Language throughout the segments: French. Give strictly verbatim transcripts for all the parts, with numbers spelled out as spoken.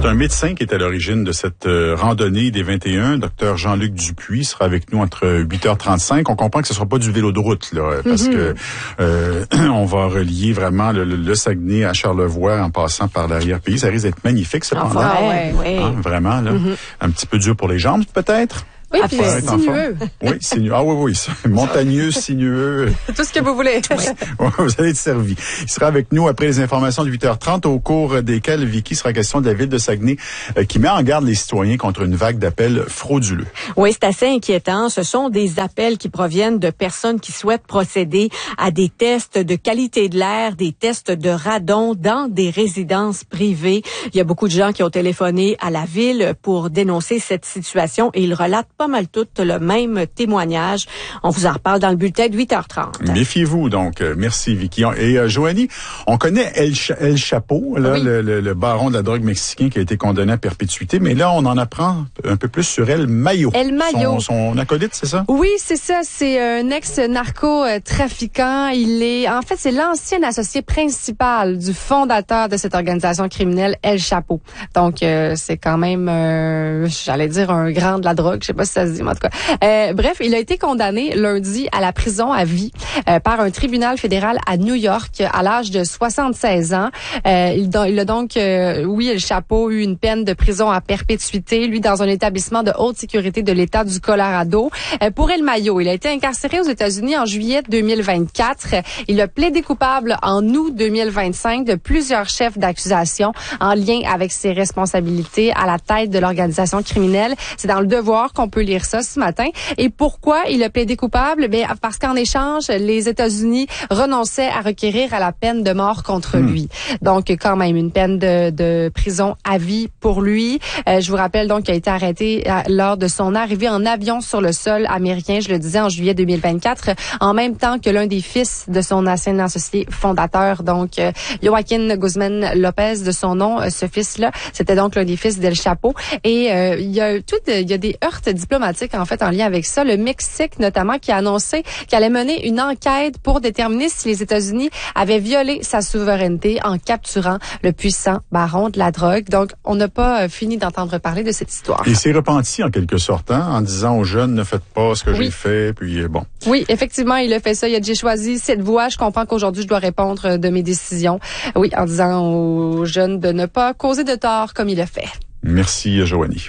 C'est un médecin qui est à l'origine de cette euh, randonnée des vingt et un, docteur Jean-Luc Dupuis, sera avec nous entre huit heures trente-cinq. On comprend que ce sera pas du vélo de route, là, parce mm-hmm. que euh, on va relier vraiment le, le Saguenay à Charlevoix en passant par l'arrière-pays. Ça risque d'être magnifique, cependant. Ah, ouais, ouais. Hein, vraiment, là. Mm-hmm. Un petit peu dur pour les jambes, peut-être? Oui, puis sinueux. Oui, sinueux. Ah oui, oui. Montagneux, sinueux. Tout ce que vous voulez. Oui. Vous allez être servi. Il sera avec nous après les informations de huit heures trente, au cours desquelles, Vicky, sera question de la ville de Saguenay euh, qui met en garde les citoyens contre une vague d'appels frauduleux. Oui, c'est assez inquiétant. Ce sont des appels qui proviennent de personnes qui souhaitent procéder à des tests de qualité de l'air, des tests de radon dans des résidences privées. Il y a beaucoup de gens qui ont téléphoné à la ville pour dénoncer cette situation et ils relatent pas mal tout le même témoignage. On vous en reparle dans le bulletin de huit heures trente. Méfiez-vous donc. Merci Vicky. Et euh, Joanie, on connaît El, Ch- El Chapo, là, oui. le, le, le baron de la drogue mexicain qui a été condamné à perpétuité, mais là on en apprend un peu plus sur El Mayo. El Mayo. Son, son acolyte, c'est ça? Oui, c'est ça. C'est un ex-narco-trafiquant. Il est, en fait, c'est l'ancien associé principal du fondateur de cette organisation criminelle, El Chapo. Donc euh, c'est quand même, euh, j'allais dire un grand de la drogue. Je sais pas si ça se dit, mais en tout cas. Euh, bref, il a été condamné lundi à la prison à vie euh, par un tribunal fédéral à New York à l'âge de soixante-seize ans. Euh, il, il a donc, euh, oui, El Chapo eu une peine de prison à perpétuité, lui dans un établissement de haute sécurité de l'État du Colorado. Euh, pour El Mayo, il a été incarcéré aux États-Unis en juillet deux mille vingt-quatre. Il a plaidé coupable en août deux mille vingt-cinq de plusieurs chefs d'accusation en lien avec ses responsabilités à la tête de l'organisation criminelle. C'est dans Le Devoir qu'on peut lire ça ce matin. Et pourquoi il a plaidé coupable? Bien, parce qu'en échange, les États-Unis renonçaient à requérir à la peine de mort contre mmh. lui. Donc, quand même, une peine de, de prison à vie pour lui. Euh, je vous rappelle donc qu'il a été arrêté à, lors de son arrivée en avion sur le sol américain, je le disais, en juillet deux mille vingt-quatre, en même temps que l'un des fils de son ancien associé fondateur, donc euh, Joaquin Guzman Lopez, de son nom, euh, ce fils-là. C'était donc l'un des fils d'El Chapo. Et euh, il y a tout, il y a des heurts diplomatiques en fait en lien avec ça. Le Mexique notamment qui a annoncé qu'il allait mener une enquête pour déterminer si les États-Unis avaient violé sa souveraineté en capturant le puissant baron de la drogue. Donc on n'a pas euh, fini d'entendre parler de cette histoire. Et s'est repenti en quelque sorte, hein, en disant aux jeunes ne faites pas ce que oui. j'ai fait, puis bon. Oui, effectivement, il a fait ça. Il a dit j'ai choisi cette voie. Je comprends qu'aujourd'hui je dois répondre de mes décisions. Oui, en disant aux jeunes de ne pas causer de tort comme il a fait. Merci, Joanie.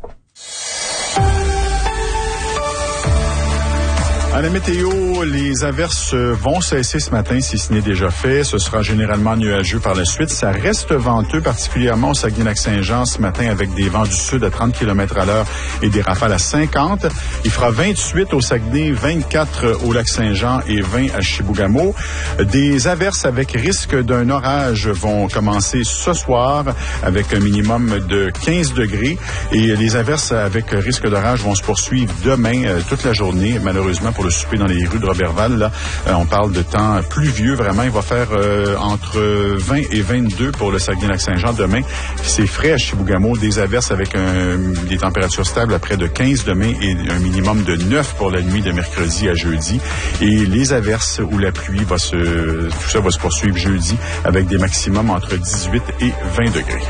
À la météo, les averses vont cesser ce matin si ce n'est déjà fait. Ce sera généralement nuageux par la suite. Ça reste venteux, particulièrement au Saguenay-Lac-Saint-Jean ce matin avec des vents du sud à trente kilomètres à l'heure et des rafales à cinquante. Il fera vingt-huit au Saguenay, vingt-quatre au Lac-Saint-Jean et vingt à Chibougamau. Des averses avec risque d'un orage vont commencer ce soir avec un minimum de quinze degrés. Et les averses avec risque d'orage vont se poursuivre demain euh, toute la journée, malheureusement pour le souper dans les rues de Roberval. Là, euh, on parle de temps pluvieux. Vraiment, il va faire euh, entre vingt et vingt-deux pour le Saguenay-Lac-Saint-Jean demain. C'est frais à Chibougamau. Des averses avec un, des températures stables à près de quinze demain et un minimum de neuf pour la nuit de mercredi à jeudi. Et les averses ou la pluie, va se, tout ça va se poursuivre jeudi avec des maximums entre dix-huit et vingt degrés.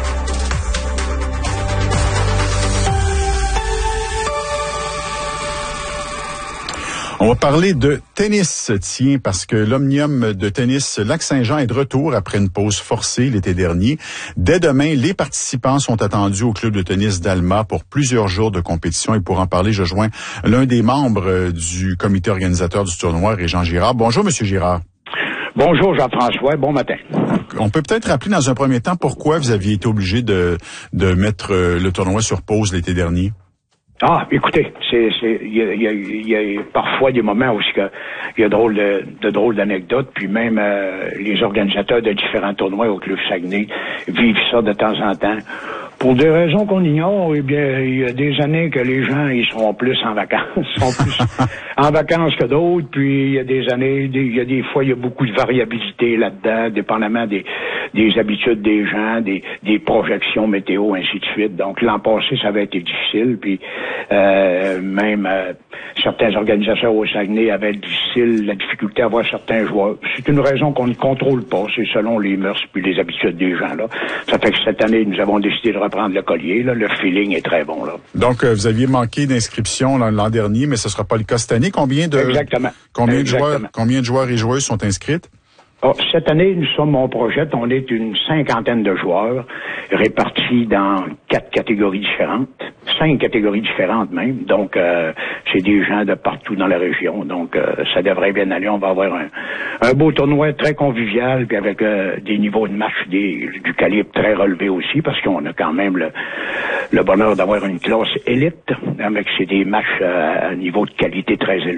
On va parler de tennis, tiens, parce que l'Omnium de tennis Lac-Saint-Jean est de retour après une pause forcée l'été dernier. Dès demain, les participants sont attendus au club de tennis d'Alma pour plusieurs jours de compétition. Et pour en parler, je joins l'un des membres du comité organisateur du tournoi, Régent Girard. Bonjour, Monsieur Girard. Bonjour, Jean-François. Bon matin. On peut peut-être rappeler dans un premier temps pourquoi vous aviez été obligé de, de mettre le tournoi sur pause l'été dernier. Ah, écoutez, c'est, c'est, il y a, il y a, il y a parfois des moments où il y a drôle de, de drôles d'anecdotes, puis même euh, les organisateurs de différents tournois au Club Saguenay vivent ça de temps en temps. Pour des raisons qu'on ignore, eh bien, il y a des années que les gens, ils seront plus en vacances, sont plus en vacances que d'autres, puis il y a des années, des, il y a des fois, il y a beaucoup de variabilité là-dedans, dépendamment des, des habitudes des gens, des, des projections météo, ainsi de suite. Donc, l'an passé, ça avait été difficile, puis euh, même euh, certains organisateurs au Saguenay avaient difficile, la difficulté à avoir certains joueurs. C'est une raison qu'on ne contrôle pas, c'est selon les mœurs puis les habitudes des gens, là. Ça fait que cette année, nous avons décidé de reprendre le collier, là. Le feeling est très bon, là. Donc, euh, vous aviez manqué d'inscription l'an dernier, mais ce ne sera pas le cas cette année. Combien de, Exactement. Combien Exactement. de joueurs, combien de joueurs et joueuses sont inscrites? Oh, cette année, nous sommes, on projette, on est une cinquantaine de joueurs répartis dans quatre catégories différentes, cinq catégories différentes même. Donc, euh, c'est des gens de partout dans la région. Donc, euh, ça devrait bien aller. On va avoir un, un beau tournoi très convivial, puis avec euh, des niveaux de match des, du calibre très relevé aussi, parce qu'on a quand même le, le bonheur d'avoir une classe élite, avec c'est des matchs euh, à un niveau de qualité très élevé.